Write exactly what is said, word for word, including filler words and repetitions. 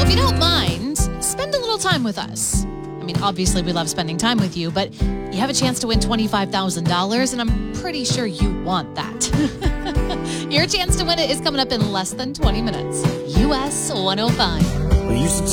you don't mind, spend a little time with us. I mean, obviously we love spending time with you, but you have a chance to win twenty-five thousand dollars, and I'm pretty sure you want that. Your chance to win it is coming up in less than twenty minutes. U S one oh five. We used to